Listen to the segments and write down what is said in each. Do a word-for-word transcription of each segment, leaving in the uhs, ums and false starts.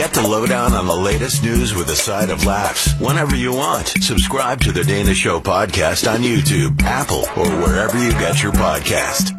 Get the lowdown on the latest news with a side of laughs whenever you want. Subscribe to the Dana Show podcast on YouTube, Apple, or wherever you get your podcast.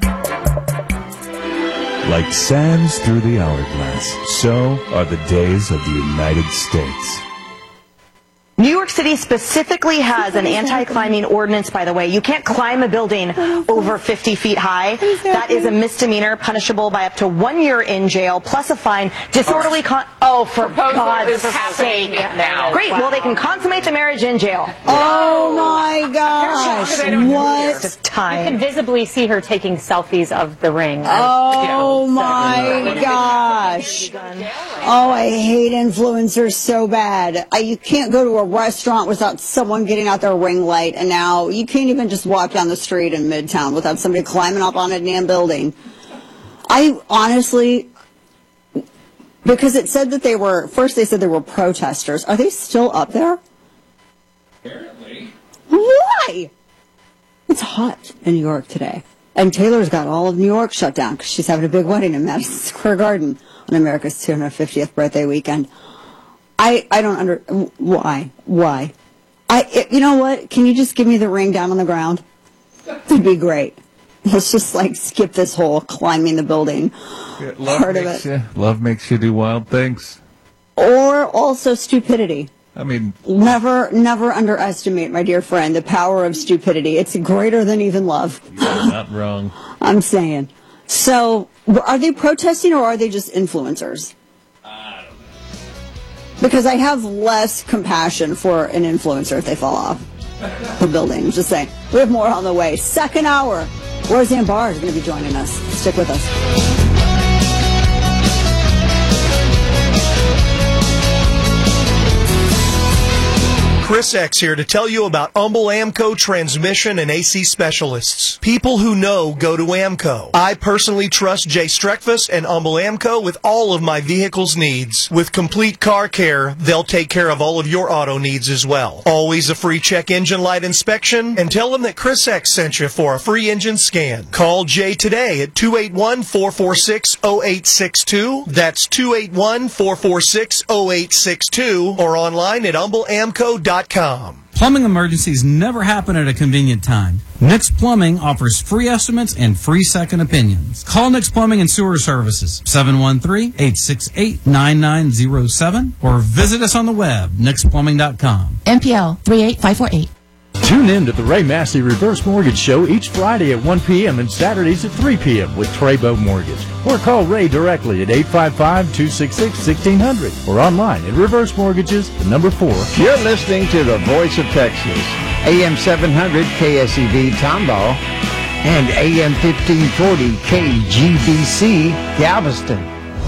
Like sands through the hourglass, so are the days of the United States. New York City specifically has an anti-climbing ordinance, by the way. You can't climb a building over fifty feet high. That is a misdemeanor, punishable by up to one year in jail, plus a fine. Disorderly con- Oh, for God's sake. Now. Great, well, they can consummate the marriage in jail. Oh, my gosh. What? Time. You can visibly see her taking selfies of the ring. Oh, my gosh. Oh, I hate influencers so bad. I, you can't go to a restaurant without someone getting out their ring light, and now you can't even just walk down the street in Midtown without somebody climbing up on a damn building. I honestly, because it said that they were, first they said they were protesters. Are they still up there? Apparently. Why? It's hot in New York today. And Taylor's got all of New York shut down because she's having a big wedding in Madison Square Garden on America's two hundred fiftieth birthday weekend. I, I don't under why why I it, you know what? Can you just give me the ring down on the ground? It'd be great. Let's just like skip this whole climbing the building Yeah, love part of makes it. You, love makes you do wild things. Or also stupidity. I mean, Never never underestimate, my dear friend, the power of stupidity. It's greater than even love. you're not wrong. I'm saying. So, are they protesting or are they just influencers? Because I have less compassion for an influencer if they fall off the building. Just saying. We have more on the way. Second hour. Roseanne Barr is going to be joining us. Stick with us. Chris X here to tell you about Humble Amco Transmission and A C Specialists. People who know go to Amco. I personally trust Jay Streckfuss and Humble Amco with all of my vehicle's needs. With complete car care, they'll take care of all of your auto needs as well. Always a free check engine light inspection, and tell them that Chris X sent you for a free engine scan. Call Jay today at two eight one, four four six, zero eight six two. That's two eight one, four four six, zero eight six two, or online at humble amco dot com. Plumbing emergencies never happen at a convenient time. Nix Plumbing offers free estimates and free second opinions. Call Nix Plumbing and Sewer Services, seven one three, eight six eight, nine nine zero seven, or visit us on the web, nix plumbing dot com. N P L three eight five four eight. Tune in to the Ray Massey Reverse Mortgage Show each Friday at one p.m. and Saturdays at three p.m. with Treybo Mortgage. Or call Ray directly at eight five five, two six six, one six zero zero or online at Reverse Mortgages, the number four. You're listening to the Voice of Texas, A M seven hundred K S E V Tomball and A M fifteen forty K G B C Galveston.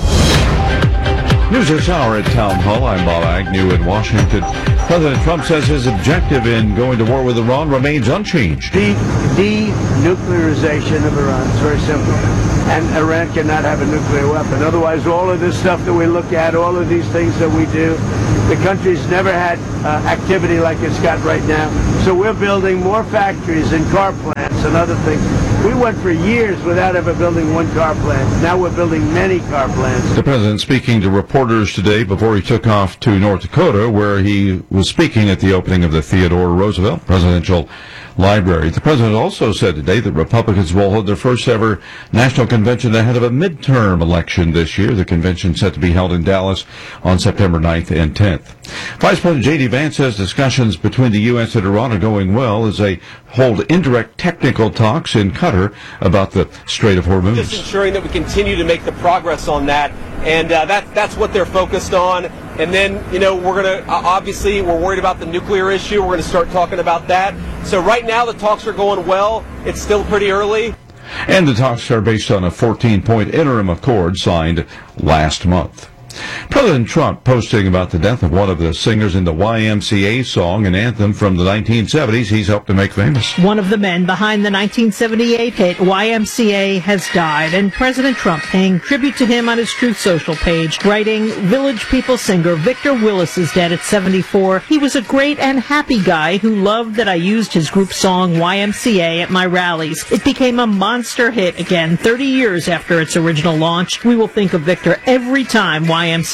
News this hour at Town Hall. I'm Bob Agnew in Washington. President Trump says his objective in going to war with Iran remains unchanged. The denuclearization of Iran. It's very simple. And Iran cannot have a nuclear weapon. Otherwise, all of this stuff that we look at, all of these things that we do, the country's never had uh, activity like it's got right now. So we're building more factories and car plants and other things. We went for years without ever building one car plant. Now we're building many car plants. The president speaking to reporters today before he took off to North Dakota, where he was speaking at the opening of the Theodore Roosevelt Presidential Library. The president also said today that Republicans will hold their first ever national convention ahead of a midterm election this year. The convention set to be held in Dallas on September ninth and tenth. Vice President J D Vance says discussions between the U S and Iran are going well as they hold indirect technical talks in Qatar about the Strait of Hormuz. Just ensuring that we continue to make the progress on that, and uh, that, that's what they're focused on. And then, you know, we're going to, uh, obviously, we're worried about the nuclear issue. We're going to start talking about that. So right now the talks are going well. It's still pretty early. And the talks are based on a fourteen-point interim accord signed last month. President Trump posting about the death of one of the singers in the Y M C A song and anthem from the nineteen seventies he's helped to make famous. One of the men behind the nineteen seventy-eight hit Y M C A has died, and President Trump paying tribute to him on his Truth Social page, writing, Village People singer Victor Willis is dead at seventy-four. He was a great and happy guy who loved that I used his group song Y M C A at my rallies. It became a monster hit again thirty years after its original launch. We will think of Victor every time Y M C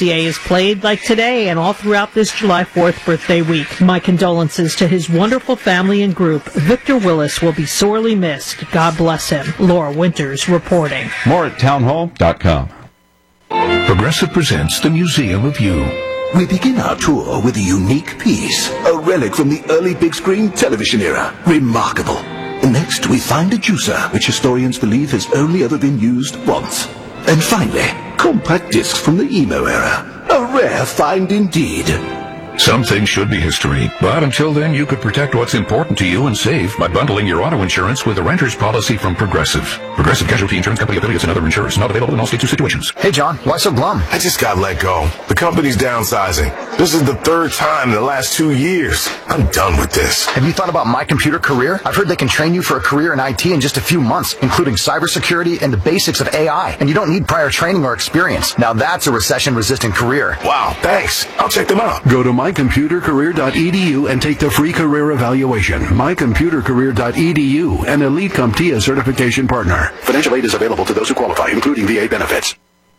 C A is played like today and all throughout this July fourth birthday week. My condolences to his wonderful family and group. Victor Willis will be sorely missed. God bless him. Laura Winters reporting. More at townhall dot com. Progressive presents the Museum of You. We begin our tour with a unique piece, a relic from the early big screen television era. Remarkable. Next, we find a juicer, which historians believe has only ever been used once. And finally, compact discs from the emo era. A rare find indeed. Some things should be history, but until then you could protect what's important to you and save by bundling your auto insurance with a renter's policy from Progressive. Progressive Casualty Insurance Company affiliates and other insurers not available in all states or situations. Hey John, why so glum? I just got let go. The company's downsizing. This is the third time in the last two years. I'm done with this. Have you thought about My Computer Career? I've heard they can train you for a career in I T in just a few months, including cybersecurity and the basics of A I. And you don't need prior training or experience. Now that's a recession-resistant career. Wow, thanks. I'll check them out. Go to my computer career dot e d u and take the free career evaluation. my computer career dot e d u, an Elite CompTIA certification partner. Financial aid is available to those who qualify, including V A benefits.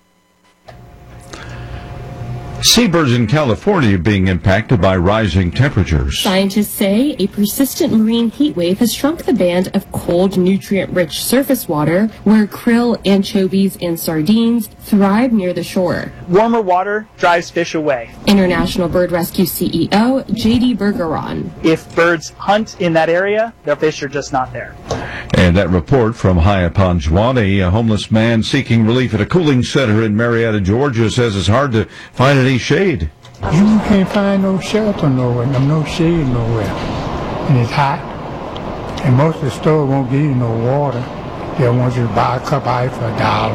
Seabirds in California being impacted by rising temperatures. Scientists say a persistent marine heat wave has shrunk the band of cold, nutrient-rich surface water where krill, anchovies, and sardines thrive near the shore. Warmer water drives fish away. International Bird Rescue C E O J D Bergeron. If birds hunt in that area, their fish are just not there. And that report from Hyapanjwani, a homeless man seeking relief at a cooling center in Marietta, Georgia, says it's hard to find any shade. You can't find no shelter nowhere, no shade nowhere. And it's hot. And most of the stores won't give you no water. They want you to buy a cup of ice for a dollar.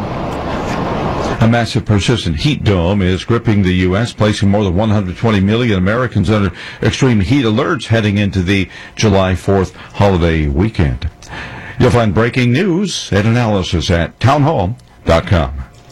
A massive persistent heat dome is gripping the U S, placing more than one hundred twenty million Americans under extreme heat alerts heading into the July fourth holiday weekend. You'll find breaking news and analysis at townhall dot com.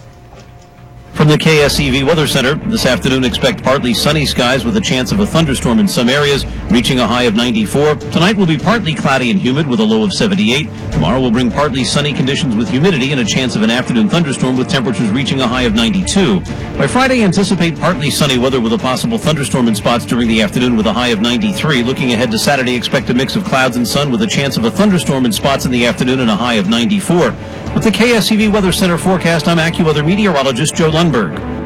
From the K S E V Weather Center, this afternoon expect partly sunny skies with a chance of a thunderstorm in some areas, reaching a high of ninety-four. Tonight will be partly cloudy and humid with a low of seventy-eight. Tomorrow will bring partly sunny conditions with humidity and a chance of an afternoon thunderstorm with temperatures reaching a high of ninety-two. By Friday, anticipate partly sunny weather with a possible thunderstorm in spots during the afternoon with a high of ninety-three. Looking ahead to Saturday, expect a mix of clouds and sun with a chance of a thunderstorm in spots in the afternoon and a high of ninety-four. With the K S E V Weather Center forecast, I'm AccuWeather meteorologist Joe Lundberg.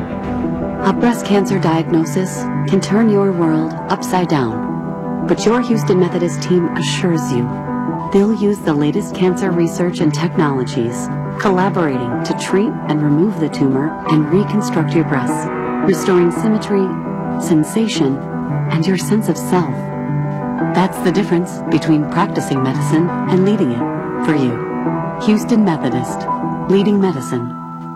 A breast cancer diagnosis can turn your world upside down, but your Houston Methodist team assures you they'll use the latest cancer research and technologies, collaborating to treat and remove the tumor and reconstruct your breasts, restoring symmetry, sensation, and your sense of self. That's the difference between practicing medicine and leading it for you. Houston Methodist, leading medicine.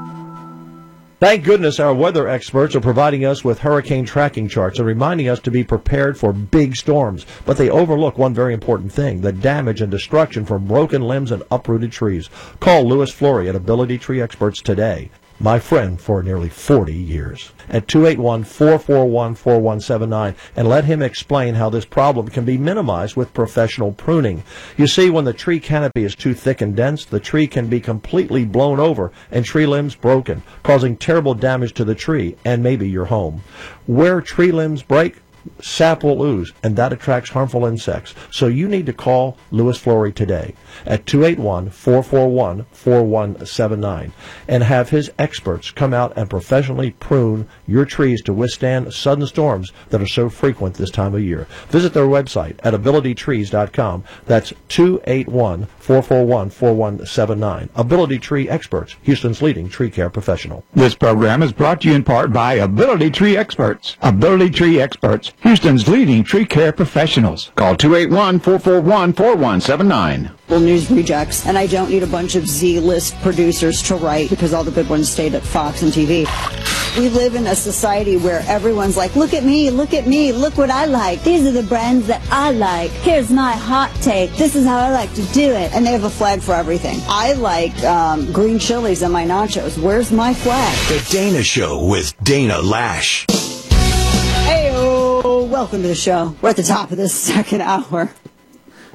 Thank goodness our weather experts are providing us with hurricane tracking charts and reminding us to be prepared for big storms. But they overlook one very important thing, the damage and destruction from broken limbs and uprooted trees. Call Louis Flory at Ability Tree Experts today. My friend for nearly forty years. At two eight one, four four one, four one seven nine, and let him explain how this problem can be minimized with professional pruning. You see, when the tree canopy is too thick and dense, the tree can be completely blown over and tree limbs broken, causing terrible damage to the tree and maybe your home. Where tree limbs break, sap will ooze, and that attracts harmful insects. So you need to call Louis Flory today at two eight one, four four one, four one seven nine and have his experts come out and professionally prune your trees to withstand sudden storms that are so frequent this time of year. Visit their website at ability trees dot com. That's two eight one, four four one, four one seven nine. Ability Tree Experts, Houston's leading tree care professional. This program is brought to you in part by Ability Tree Experts. Ability Tree Experts, Houston's leading tree care professionals. Call two eight one, four four one, four one seven nine. News rejects, and I don't need a bunch of Z-list producers to write because all the good ones stayed at Fox and T V. We live in a society where everyone's like, look at me, look at me, look what I like. These are the brands that I like. Here's my hot take. This is how I like to do it. And they have a flag for everything. I like um, green chilies in my nachos. Where's my flag? The Dana Show with Dana Lash. Hey-o, welcome to the show. We're at the top of this second hour.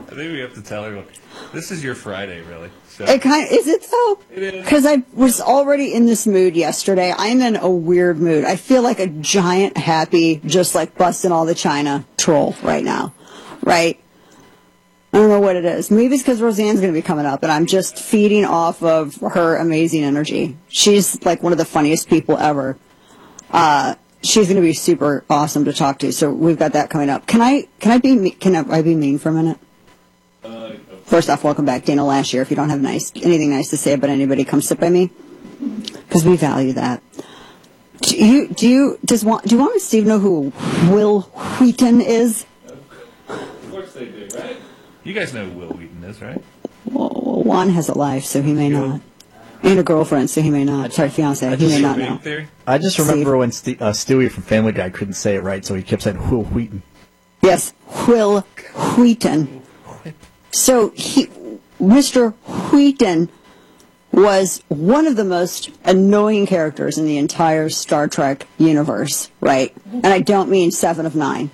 I think we have to tell everyone, this is your Friday, really. So. It kind of, is it though? It is. Because I was already in this mood yesterday. I'm in a weird mood. I feel like a giant happy, just like busting all the China troll right now. Right? I don't know what it is. Maybe it's because Roseanne's going to be coming up, and I'm just feeding off of her amazing energy. She's like one of the funniest people ever. Uh, she's going to be super awesome to talk to. So we've got that coming up. Can I? Can I be? Me- can I, I be mean for a minute? Uh, First off, welcome back, Dana. Last year, if you don't have nice anything nice to say about anybody, come sit by me because we value that. Do you? Do you? Does do you want Steve know who Will Wheaton is? Of course they do, right? You guys know who Will Wheaton is, right? Well, Juan has a life, so he may not. And a girlfriend, so he may not. Sorry, fiance, he may not know. I just remember when Ste- uh, Stewie from Family Guy couldn't say it right, so he kept saying Will Wheaton. Yes, Will Wheaton. So he, Mister Wheaton was one of the most annoying characters in the entire Star Trek universe, right? And I don't mean Seven of Nine.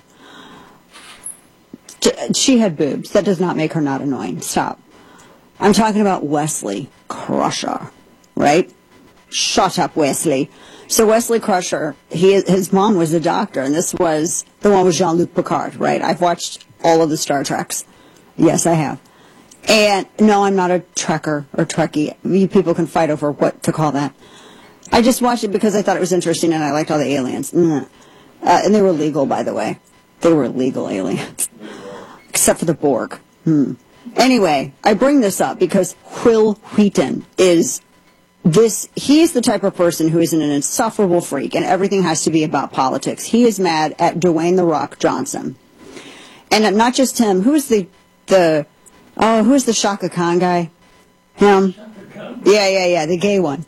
She had boobs. That does not make her not annoying. Stop. I'm talking about Wesley Crusher, right? Shut up, Wesley. So Wesley Crusher, he, his mom was a doctor, and this was the one with Jean-Luc Picard, right? I've watched all of the Star Treks. Yes, I have. And no, I'm not a Trekker or Trekkie. You people can fight over what to call that. I just watched it because I thought it was interesting, and I liked all the aliens. Mm. Uh, and they were legal, by the way. They were legal aliens. Except for the Borg. Hmm. Anyway, I bring this up because Will Wheaton is this, he's the type of person who is an insufferable freak and everything has to be about politics. He is mad at Dwayne The Rock Johnson. And not just him, who's the, the, oh, who's the Shaka Khan guy? Him? Yeah, yeah, yeah, the gay one.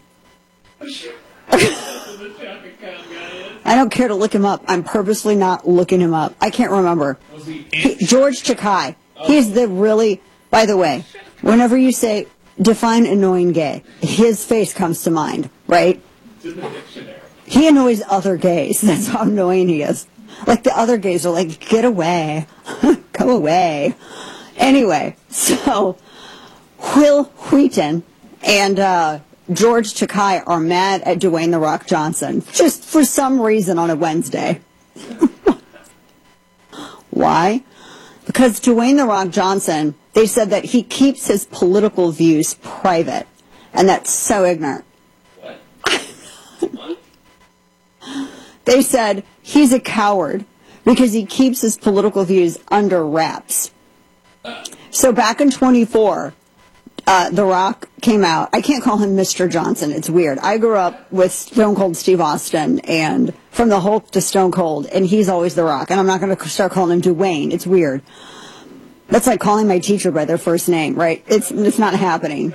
I don't care to look him up. I'm purposely not looking him up. I can't remember. He, George Takei. He's the really, by the way, whenever you say, define annoying gay, his face comes to mind, right? He annoys other gays. That's how annoying he is. Like the other gays are like, get away. Go away. Anyway, so Will Wheaton and uh, George Takei are mad at Dwayne The Rock Johnson, just for some reason on a Wednesday. Why? Because Dwayne The Rock Johnson, they said that he keeps his political views private, and that's so ignorant. What? They said he's a coward because he keeps his political views under wraps. So back in twenty-four, uh, The Rock came out. I can't call him Mister Johnson. It's weird. I grew up with Stone Cold Steve Austin, and from the Hulk to Stone Cold, and he's always The Rock. And I'm not going to start calling him Dwayne. It's weird. That's like calling my teacher by their first name, right? It's it's not happening.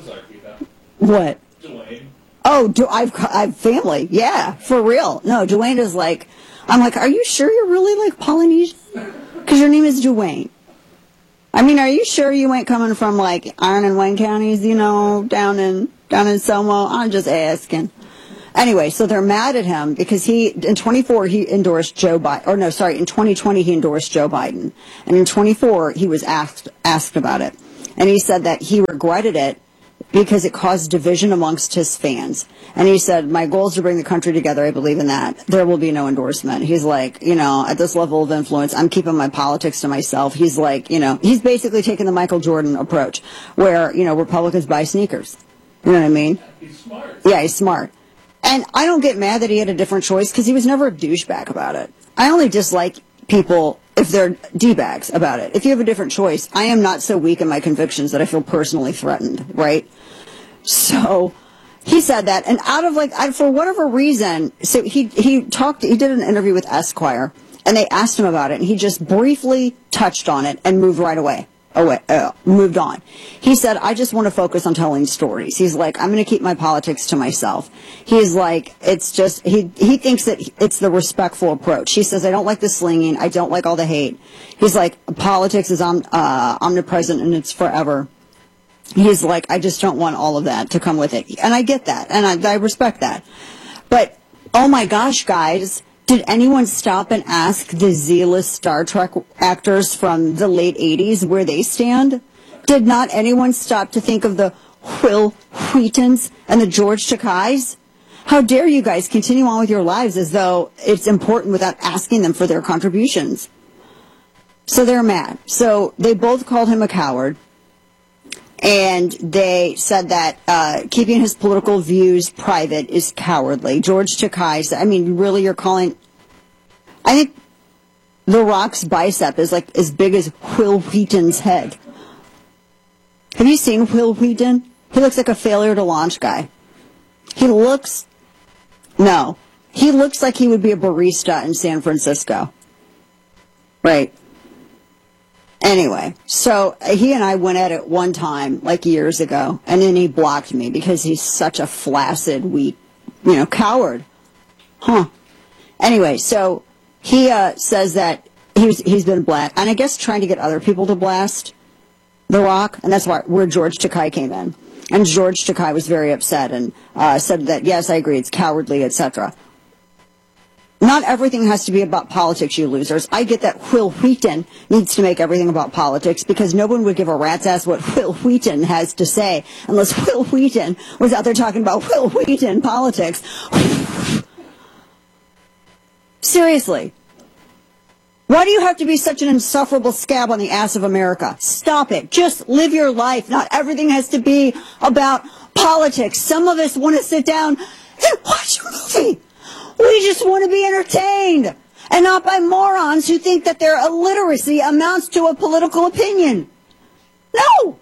What? Dwayne. Oh, do I've I've family? Yeah, for real. No, Dwayne is like. I'm like, are you sure you're really like Polynesian? Because your name is Dwayne. I mean, are you sure you ain't coming from like Iron and Wayne counties, you know, down in down in Selma? I'm just asking. Anyway, so they're mad at him because he in twenty-four he endorsed Joe Biden, or no, sorry, in twenty twenty he endorsed Joe Biden, and in twenty-four he was asked asked about it, and he said that he regretted it because it caused division amongst his fans. And he said, my goal is to bring the country together. I believe in that. There will be no endorsement. He's like, you know, at this level of influence, I'm keeping my politics to myself. He's like, you know, he's basically taking the Michael Jordan approach where, you know, Republicans buy sneakers. You know what I mean? He's smart. Yeah, he's smart. And I don't get mad that he had a different choice because he was never a douchebag about it. I only dislike people if they're D-bags about it. If you have a different choice, I am not so weak in my convictions that I feel personally threatened, right? So he said that, and out of like, I, for whatever reason, so he he talked, he did an interview with Esquire, and they asked him about it, and he just briefly touched on it and moved right away. Away, uh, moved on. He said, I just want to focus on telling stories. He's like, I'm going to keep my politics to myself. He's like, it's just, he, he thinks that it's the respectful approach. He says, I don't like the slinging. I don't like all the hate. He's like, politics is om- uh, omnipresent and it's forever. He's like, I just don't want all of that to come with it. And I get that. And I, I respect that. But, oh my gosh, guys, Did anyone stop and ask the Z-list Star Trek actors from the late eighties where they stand? Did not anyone stop to think of the Will Wheatons and the George Takei's? How dare you guys continue on with your lives as though it's important without asking them for their contributions? So they're mad. So they both called him a coward. And they said that uh, keeping his political views private is cowardly. George Takei said, I mean, really, you're calling... I think The Rock's bicep is like as big as Will Wheaton's head. Have you seen Will Wheaton? He looks like a failure to launch guy. He looks... No. He looks like he would be a barista in San Francisco. Right. Anyway, so he and I went at it one time, like years ago, and then he blocked me because he's such a flaccid, weak, you know, coward. Huh. Anyway, so he uh, says that he's he's been black, and I guess trying to get other people to blast The Rock, and that's why where George Takei came in. And George Takei was very upset and uh, said that, yes, I agree, it's cowardly, et cetera. Not everything has to be about politics, you losers. I get that Will Wheaton needs to make everything about politics because no one would give a rat's ass what Will Wheaton has to say unless Will Wheaton was out there talking about Will Wheaton politics. Seriously. Why do you have to be such an insufferable scab on the ass of America? Stop it. Just live your life. Not everything has to be about politics. Some of us want to sit down and watch a movie. We just want to be entertained, and not by morons who think that their illiteracy amounts to a political opinion. No!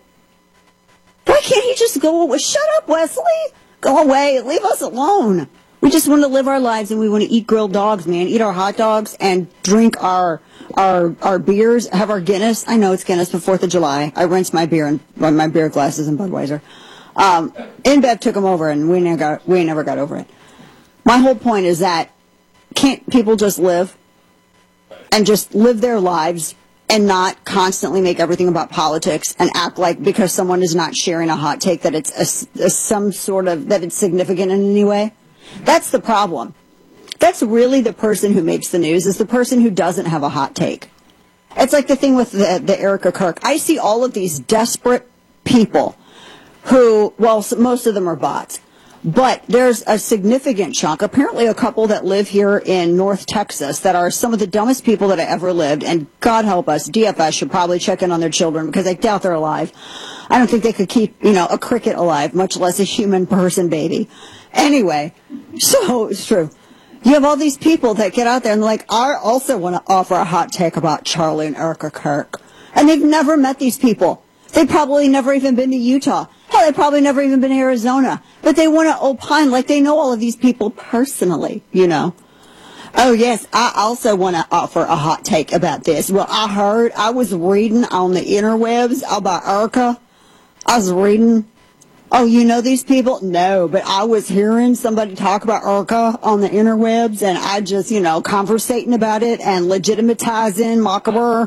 Why can't he just go away? Shut up, Wesley! Go away. Leave us alone. We just want to live our lives, and we want to eat grilled dogs, man. Eat our hot dogs and drink our our our beers, have our Guinness. I know it's Guinness for fourth of July. I rinsed my beer and my beer glasses in Budweiser. Um, InBev took them over, and we never got, we never got over it. My whole point is that can't people just live and just live their lives and not constantly make everything about politics and act like because someone is not sharing a hot take that it's a, a, some sort of, that it's significant in any way? That's the problem. That's really the person who makes the news, is the person who doesn't have a hot take. It's like the thing with the, the Erica Kirk. I see all of these desperate people who, well, most of them are bots. But there's a significant chunk, apparently a couple that live here in North Texas that are some of the dumbest people that have ever lived. And God help us, D F S should probably check in on their children because I doubt they're alive. I don't think they could keep, you know, a cricket alive, much less a human person baby. Anyway, so it's true. You have all these people that get out there and like, I also want to offer a hot take about Charlie and Erica Kirk. And they've never met these people. They've probably never even been to Utah. Hell, they've probably never even been to Arizona. But they want to opine like they know all of these people personally, you know. Oh, yes, I also want to offer a hot take about this. Well, I heard, I was reading on the interwebs about Erica. I was reading. Oh, you know these people? No, but I was hearing somebody talk about Erica on the interwebs, and I just, you know, conversating about it and legitimatizing Macabre.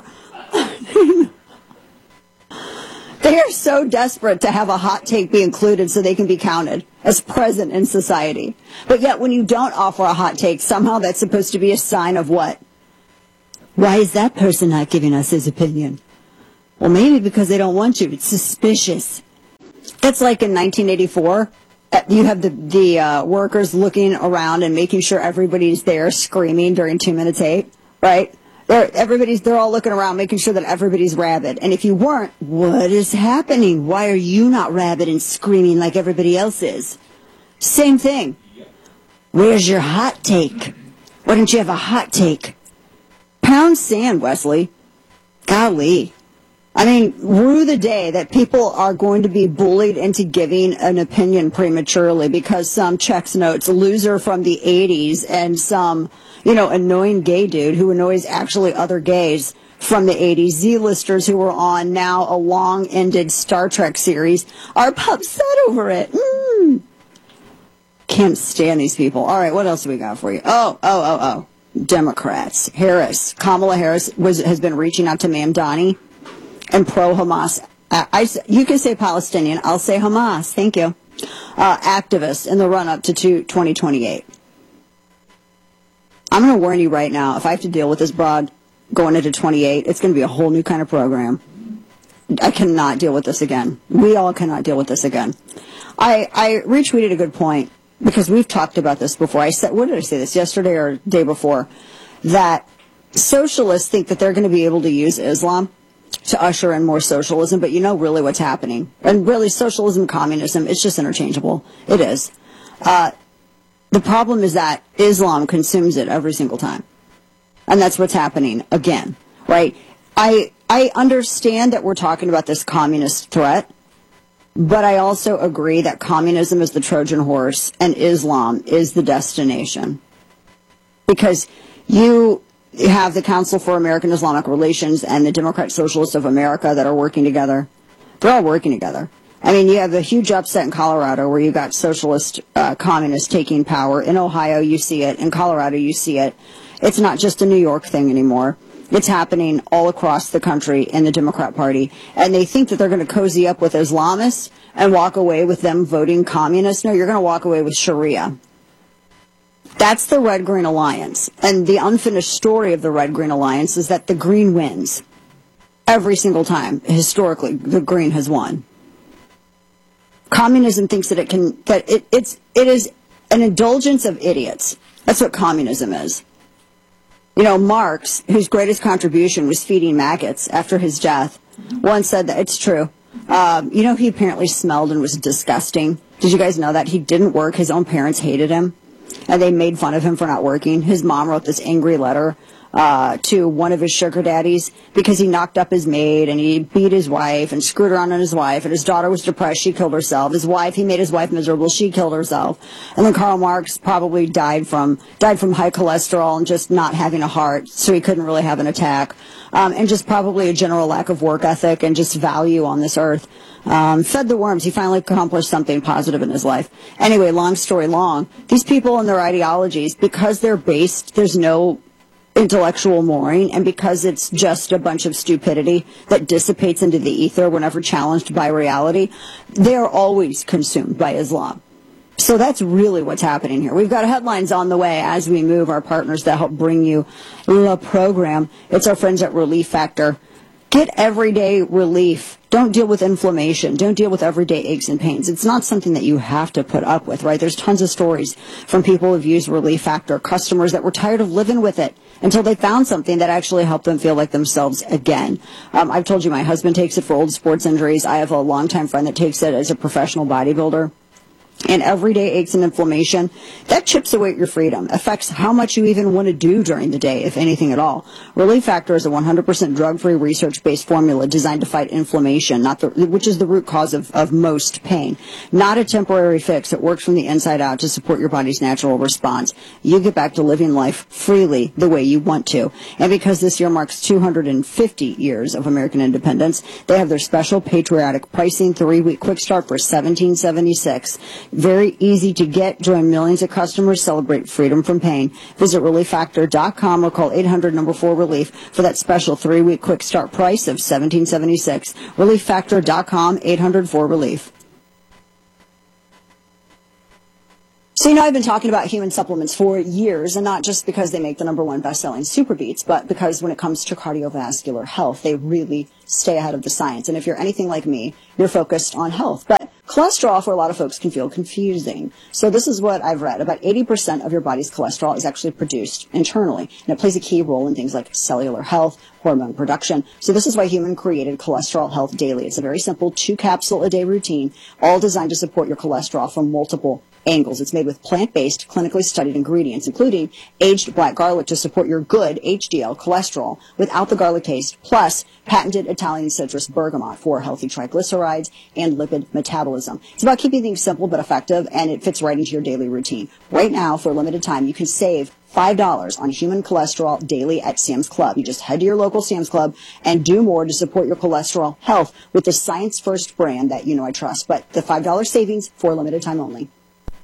They are so desperate to have a hot take be included so they can be counted as present in society. But yet when you don't offer a hot take, somehow that's supposed to be a sign of what? Why is that person not giving us his opinion? Well, maybe because they don't want to. It's suspicious. That's like in nineteen eighty-four. You have the, the uh, workers looking around and making sure everybody's there screaming during two minutes eight, right? They're, everybody's, they're all looking around, making sure that everybody's rabid. And if you weren't, what is happening? Why are you not rabid and screaming like everybody else is? Same thing. Where's your hot take? Why don't you have a hot take? Pound sand, Wesley. Golly. I mean, rue the day that people are going to be bullied into giving an opinion prematurely because some checks notes loser from the eighties and some, you know, annoying gay dude who annoys actually other gays from the eighties, Z-listers who were on now a long-ended Star Trek series are upset over it. Mm. Can't stand these people. All right, what else do we got for you? Oh, oh, oh, oh. Democrats. Harris. Kamala Harris was has been reaching out to Mamdani and pro-Hamas. Uh, I, you can say Palestinian. I'll say Hamas. Thank you. Uh, activists in the run-up to twenty twenty-eight. I'm going to warn you right now, if I have to deal with this broad going into twenty-eight, it's going to be a whole new kind of program. I cannot deal with this again. We all cannot deal with this again. I, I retweeted a good point, because we've talked about this before. I said, what did I say this, yesterday or day before? That socialists think that they're going to be able to use Islam to usher in more socialism, but you know really what's happening. And really, socialism, communism, it's just interchangeable. It is. Uh, the problem is that Islam consumes it every single time. And that's what's happening again, right? I I understand that we're talking about this communist threat, but I also agree that communism is the Trojan horse and Islam is the destination. Because you have the Council for American Islamic Relations and the Democrat Socialists of America that are working together. They're all working together. I mean, you have a huge upset in Colorado where you got socialist uh, communists taking power. In Ohio, you see it. In Colorado, you see it. It's not just a New York thing anymore. It's happening all across the country in the Democrat Party. And they think that they're going to cozy up with Islamists and walk away with them voting communist. No, you're going to walk away with Sharia. That's the Red-Green Alliance. And the unfinished story of the Red-Green Alliance is that the Green wins. Every single time, historically, the Green has won. Communism thinks that it can, that it, it's, it is an indulgence of idiots. That's what communism is. You know, Marx, whose greatest contribution was feeding maggots after his death, once said that it's true. Um, you know, he apparently smelled and was disgusting. Did you guys know that? He didn't work. His own parents hated him. And they made fun of him for not working. His mom wrote this angry letter uh, to one of his sugar daddies because he knocked up his maid and he beat his wife and screwed around on his wife. And his daughter was depressed. She killed herself. His wife, he made his wife miserable. She killed herself. And then Karl Marx probably died from died from high cholesterol and just not having a heart, so he couldn't really have an attack. Um, and just probably a general lack of work ethic and just value on this earth. Um, fed the worms. He finally accomplished something positive in his life. Anyway, long story long, these people and their ideologies, because they're based, there's no intellectual mooring, and because it's just a bunch of stupidity that dissipates into the ether whenever challenged by reality, they're always consumed by Islam. So that's really what's happening here. We've got headlines on the way as we move, our partners that help bring you the program. It's our friends at Relief Factor. Get everyday relief. Don't deal with inflammation. Don't deal with everyday aches and pains. It's not something that you have to put up with, right? There's tons of stories from people who've used Relief Factor, customers that were tired of living with it until they found something that actually helped them feel like themselves again. Um, I've told you my husband takes it for old sports injuries. I have a longtime friend that takes it as a professional bodybuilder. And everyday aches and inflammation, that chips away at your freedom, affects how much you even want to do during the day, if anything at all. Relief Factor is a one hundred percent drug-free, research-based formula designed to fight inflammation, not the, which is the root cause of, of most pain. Not a temporary fix. It works from the inside out to support your body's natural response. You get back to living life freely the way you want to. And because this year marks two hundred fifty years of American independence, they have their special patriotic pricing three-week quick start for seventeen seventy-six. Very easy to get. Join millions of customers. Celebrate freedom from pain. Visit relief factor dot com or call eight hundred number four relief for that special three-week quick start price of seventeen seventy-six. relief factor dot com, eight hundred four relief. So, you know, I've been talking about human supplements for years, and not just because they make the number one best-selling Super Beats, but because when it comes to cardiovascular health, they really stay ahead of the science. And if you're anything like me, you're focused on health. But cholesterol, for a lot of folks, can feel confusing. So this is what I've read. About eighty percent of your body's cholesterol is actually produced internally, and it plays a key role in things like cellular health, hormone production. So this is why Human created Cholesterol Health Daily. It's a very simple two-capsule-a-day routine, all designed to support your cholesterol from multiple angles. It's made with plant-based, clinically studied ingredients, including aged black garlic to support your good H D L cholesterol without the garlic taste, plus patented Italian citrus bergamot for healthy triglycerides and lipid metabolism. It's about keeping things simple but effective, and it fits right into your daily routine. Right now, for a limited time, you can save five dollars on Human Cholesterol Daily at Sam's Club. You just head to your local Sam's Club and do more to support your cholesterol health with the Science First brand that you know I trust. But the five dollars savings for a limited time only.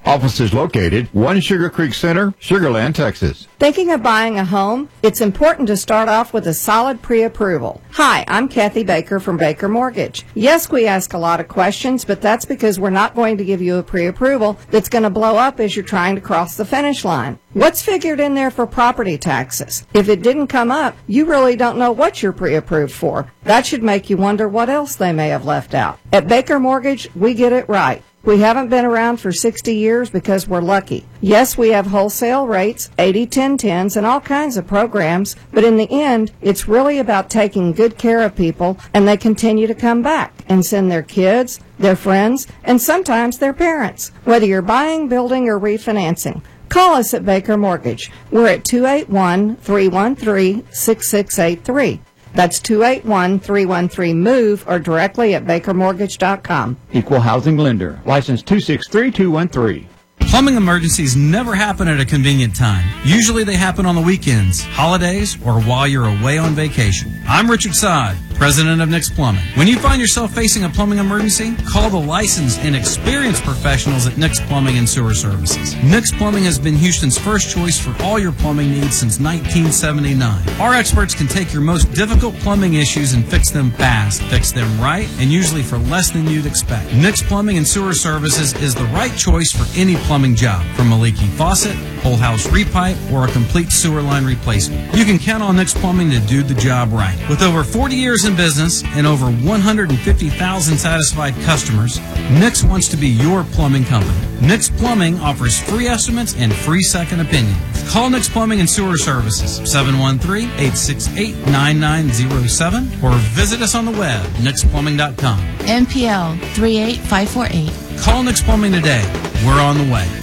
Offices located one Sugar Creek Center, Sugar Land, Texas. Thinking of buying a home? It's important to start off with a solid pre-approval. Hi, I'm Kathy Baker from Baker Mortgage. Yes, we ask a lot of questions, but that's because we're not going to give you a pre-approval that's going to blow up as you're trying to cross the finish line. What's figured in there for property taxes? If it didn't come up, you really don't know what you're pre-approved for. That should make you wonder what else they may have left out. At Baker Mortgage, we get it right. We haven't been around for sixty years because we're lucky. Yes, we have wholesale rates, eighty ten tens, and all kinds of programs, but in the end, it's really about taking good care of people, and they continue to come back and send their kids, their friends, and sometimes their parents. Whether you're buying, building, or refinancing, call us at Baker Mortgage. We're at two eight one, three one three, six six eight three. That's two eight one, three one three, MOVE or directly at baker mortgage dot com. Equal housing lender. License two six three two one three. Plumbing emergencies never happen at a convenient time. Usually they happen on the weekends, holidays, or while you're away on vacation. I'm Richard Sod, president of Nick's Plumbing. When you find yourself facing a plumbing emergency, call the licensed and experienced professionals at Nick's Plumbing and Sewer Services. Nick's Plumbing has been Houston's first choice for all your plumbing needs since nineteen seventy-nine. Our experts can take your most difficult plumbing issues and fix them fast, fix them right, and usually for less than you'd expect. Nick's Plumbing and Sewer Services is the right choice for any plumbing job, from a leaky faucet, whole house repipe, or a complete sewer line replacement. You can count on Nick's Plumbing to do the job right. With over forty years in business and over one hundred fifty thousand satisfied customers, Nick's wants to be your plumbing company. Nick's Plumbing offers free estimates and free second opinion. Call Nick's Plumbing and Sewer Services, seven one three, eight six eight, nine nine zero seven, or visit us on the web, nix plumbing dot com. N P L three eight five four eight. Call Nick's Plumbing today. We're on the way.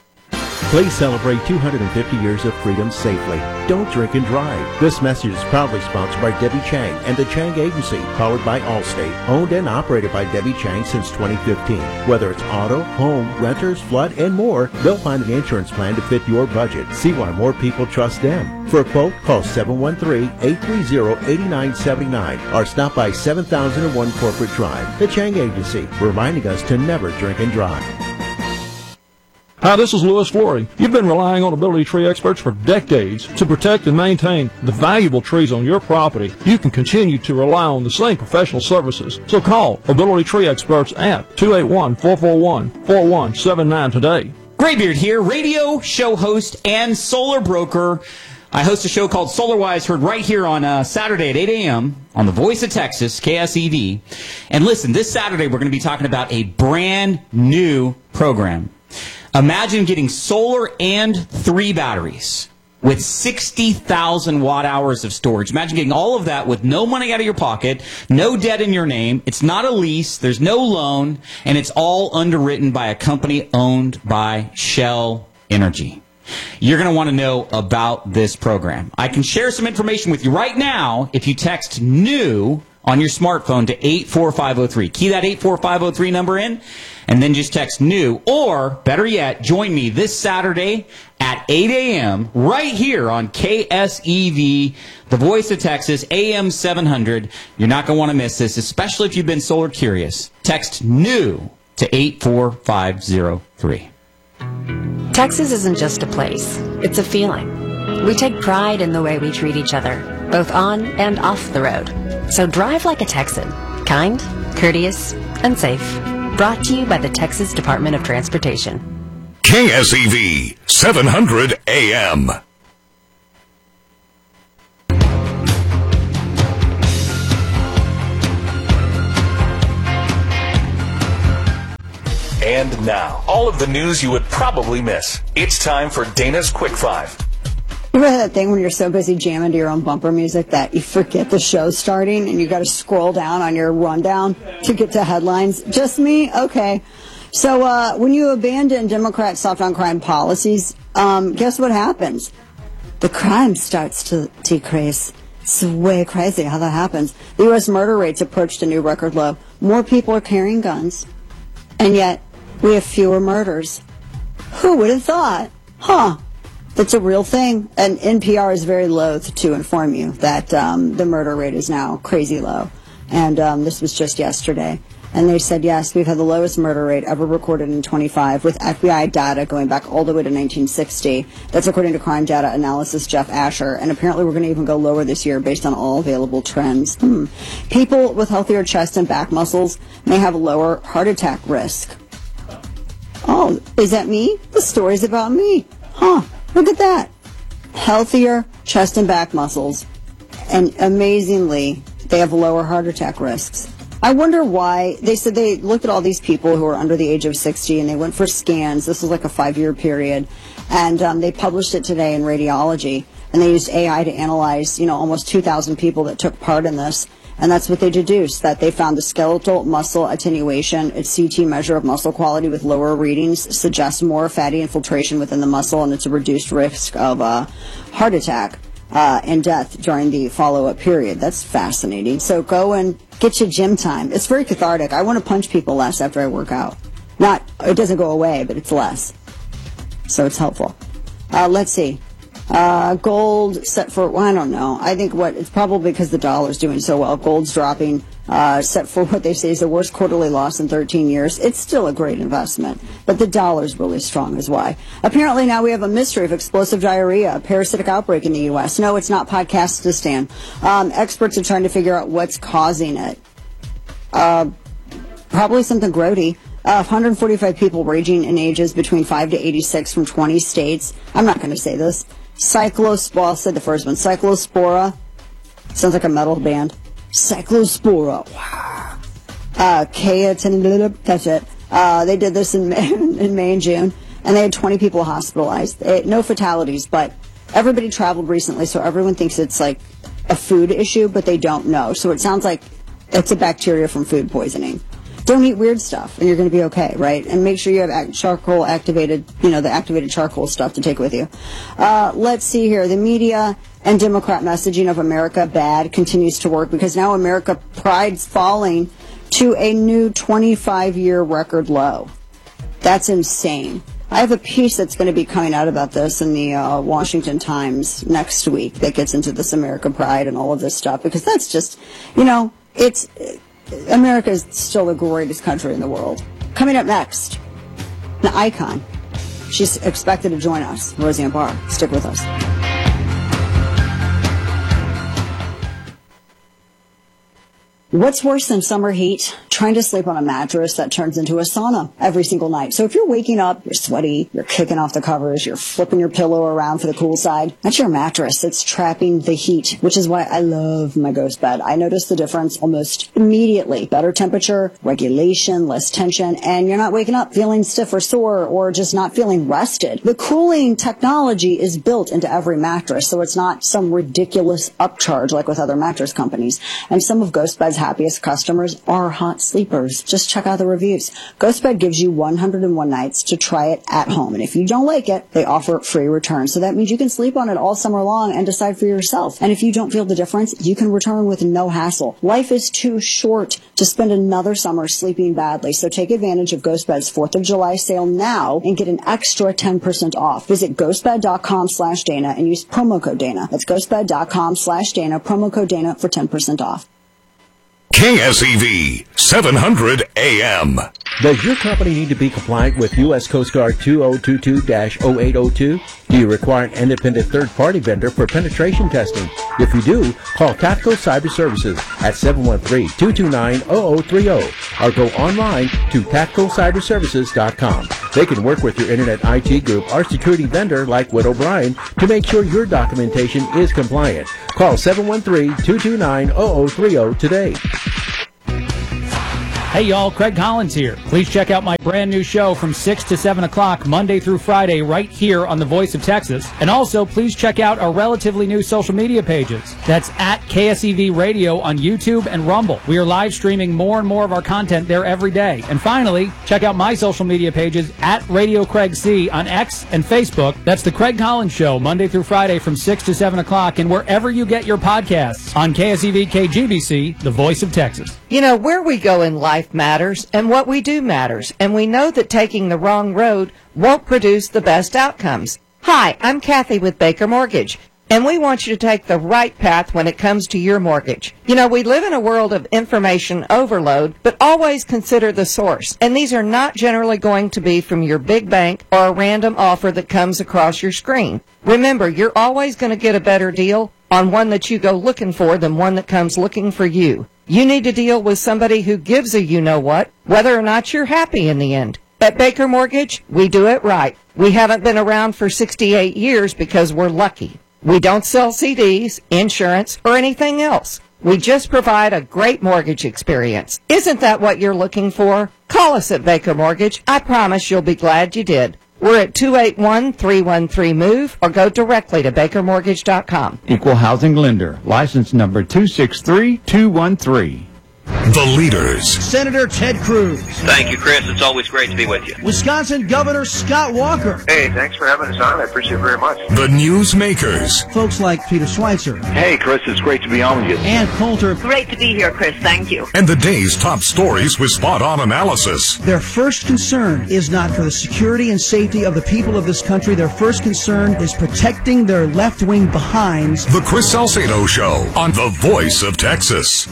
Please celebrate two hundred fifty years of freedom safely. Don't drink and drive. This message is proudly sponsored by Debbie Chang and the Chang Agency, powered by Allstate, owned and operated by Debbie Chang since twenty fifteen. Whether it's auto, home, renters, flood, and more, they'll find an insurance plan to fit your budget. See why more people trust them. For a quote, call seven one three, eight three zero, eight nine seven nine or stop by seven thousand one Corporate Drive. The Chang Agency, reminding us to never drink and drive. Hi, this is Louis Flory. You've been relying on Ability Tree experts for decades to protect and maintain the valuable trees on your property. You can continue to rely on the same professional services. So call Ability Tree experts at two eight one, four four one, four one seven nine today. Graybeard here, radio, show host, and solar broker. I host a show called SolarWise, heard right here on uh, Saturday at eight a.m. on the Voice of Texas, K S E V. And listen, this Saturday we're going to be talking about a brand new program. Imagine getting solar and three batteries with sixty thousand watt hours of storage. Imagine getting all of that with no money out of your pocket, no debt in your name. It's not a lease, there's no loan, and it's all underwritten by a company owned by Shell Energy. You're going to want to know about this program. I can share some information with you right now if you text NEW on your smartphone to eight four five zero three. Key that eight four five zero three number in, and then just text NEW. Or, better yet, join me this Saturday at eight a.m. right here on K S E V, the Voice of Texas, A M seven hundred. You're not going to want to miss this, especially if you've been solar curious. Text NEW to eight four five zero three. Texas isn't just a place, it's a feeling. We take pride in the way we treat each other, both on and off the road. So drive like a Texan, kind, courteous, and safe. Brought to you by the Texas Department of Transportation. K S E V, seven hundred A M. And now, all of the news you would probably miss. It's time for Dana's Quick Five. You remember that thing when you're so busy jamming to your own bumper music that you forget the show's starting and you got to scroll down on your rundown to get to headlines? Just me? Okay. So uh, when you abandon Democrats' soft on crime policies, um, guess what happens? The crime starts to decrease. It's way crazy how that happens. The U S murder rates approached a new record low. More people are carrying guns, and yet we have fewer murders. Who would have thought? Huh. That's a real thing. And N P R is very loath to inform you that um, the murder rate is now crazy low. And um, this was just yesterday. And they said, yes, we've had the lowest murder rate ever recorded in twenty-five, with F B I data going back all the way to nineteen sixty. That's according to crime data analysis Jeff Asher. And apparently we're going to even go lower this year based on all available trends. Hmm. People with healthier chest and back muscles may have a lower heart attack risk. Oh, is that me? The story's about me. Huh. Look at that. Healthier chest and back muscles. And amazingly, they have lower heart attack risks. I wonder why. They said they looked at all these people who are under the age of sixty and they went for scans. This was like a five-year period. And um, they published it today in Radiology. And they used A I to analyze, you know, almost two thousand people that took part in this. And that's what they deduced, that they found the skeletal muscle attenuation, a C T measure of muscle quality with lower readings, suggests more fatty infiltration within the muscle, and it's a reduced risk of uh, heart attack uh, and death during the follow-up period. That's fascinating. So go and get your gym time. It's very cathartic. I want to punch people less after I work out. Not, it doesn't go away, but it's less. So it's helpful. Uh, let's see. Uh, gold set for, well, I don't know. I think what, it's probably because the dollar's doing so well. Gold's dropping, uh, set for what they say is the worst quarterly loss in thirteen years. It's still a great investment, but the dollar's really strong is why. Apparently now we have a mystery of explosive diarrhea, a parasitic outbreak in the U S. No, it's not Podcastistan. Um, experts are trying to figure out what's causing it. Uh, probably something grody. Uh, one hundred forty-five people ranging in ages between five to eighty-six from twenty states. I'm not going to say this. Cyclospora, I said the first one. Cyclospora. Sounds like a metal band. Cyclospora. Wow. Uh, K, that's it. Uh, they did this in May, in May and June, and they had twenty people hospitalized. They, no fatalities, but everybody traveled recently, so everyone thinks it's like a food issue, but they don't know. So it sounds like it's a bacteria from food poisoning. Don't eat weird stuff, and you're going to be okay, right? And make sure you have charcoal activated, you know, the activated charcoal stuff to take with you. Uh, let's see here. The media and Democrat messaging of America bad continues to work because now America pride's falling to a new twenty-five year record low. That's insane. I have a piece that's going to be coming out about this in the uh, Washington Times next week that gets into this America pride and all of this stuff because that's just, you know, it's... America is still the greatest country in the world. Coming up next, an icon. She's expected to join us, Roseanne Barr. Stick with us. What's worse than summer heat? Trying to sleep on a mattress that turns into a sauna every single night. So if you're waking up, you're sweaty, you're kicking off the covers, you're flipping your pillow around for the cool side, that's your mattress. It's trapping the heat, which is why I love my Ghost bed. I notice the difference almost immediately. Better temperature, regulation, less tension, and you're not waking up feeling stiff or sore or just not feeling rested. The cooling technology is built into every mattress, so it's not some ridiculous upcharge like with other mattress companies. And some of Ghost Bed's happiest customers are hot sleepers. Just check out the reviews. GhostBed gives you one hundred one nights to try it at home. And if you don't like it, they offer free return. So that means you can sleep on it all summer long and decide for yourself. And if you don't feel the difference, you can return with no hassle. Life is too short to spend another summer sleeping badly. So take advantage of GhostBed's fourth of July sale now and get an extra ten percent off. Visit ghostbed.com slash Dana and use promo code Dana. That's ghostbed.com slash Dana, promo code Dana for ten percent off. K S E V, seven hundred A M. Does your company need to be compliant with U S Coast Guard two thousand twenty-two dash oh eight oh two? Do you require an independent third-party vendor for penetration testing? If you do, call Tactical Cyber Services at seven one three, two two nine, zero zero three zero or go online to tactical cyber services dot com. They can work with your Internet I T group or security vendor like Wood O'Brien to make sure your documentation is compliant. Call seven one three, two two nine, zero zero three zero today. Hey y'all, Craig Collins here. Please check out my brand new show from six to seven o'clock Monday through Friday right here on The Voice of Texas. And also, please check out our relatively new social media pages. That's at K S E V Radio on YouTube and Rumble. We are live streaming more and more of our content there every day. And finally, check out my social media pages at Radio Craig C on X and Facebook. That's The Craig Collins Show Monday through Friday from six to seven o'clock and wherever you get your podcasts on K S E V K G B C, The Voice of Texas. You know, where we go in life matters, and what we do matters, and we know that taking the wrong road won't produce the best outcomes. Hi, I'm Kathy with Baker Mortgage. And we want you to take the right path when it comes to your mortgage. You know, we live in a world of information overload, but always consider the source. And these are not generally going to be from your big bank or a random offer that comes across your screen. Remember, you're always going to get a better deal on one that you go looking for than one that comes looking for you. You need to deal with somebody who gives a you-know-what, whether or not you're happy in the end. At Baker Mortgage, we do it right. We haven't been around for sixty-eight years because we're lucky. We don't sell C Ds, insurance, or anything else. We just provide a great mortgage experience. Isn't that what you're looking for? Call us at Baker Mortgage. I promise you'll be glad you did. We're at two eight one, three one three, MOVE or go directly to baker mortgage dot com. Equal housing lender. License number two six three two one three. The leaders. Senator Ted Cruz. Thank you, Chris. It's always great to be with you. Wisconsin Governor Scott Walker. Hey, thanks for having us on. I appreciate it very much. The newsmakers. Folks like Peter Schweitzer. Hey, Chris, it's great to be on with you. Ann Coulter. Great to be here, Chris. Thank you. And the day's top stories with spot-on analysis. Their first concern is not for the security and safety of the people of this country. Their first concern is protecting their left-wing behinds. The Chris Salcedo Show on The Voice of Texas.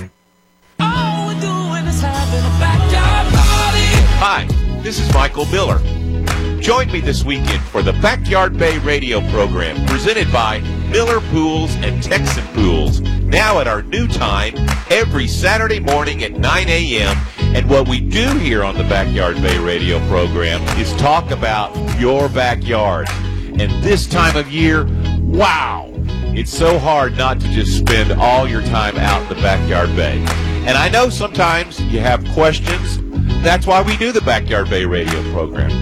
Hi, this is Michael Miller. Join me this weekend for the Backyard Bay radio program presented by Miller Pools and Texan Pools, now at our new time every Saturday morning at nine a.m. And what we do here on the Backyard Bay radio program is talk about your backyard. And this time of year, wow, it's so hard not to just spend all your time out in the Backyard Bay. And I know sometimes you have questions. That's why we do the Backyard Bay radio program.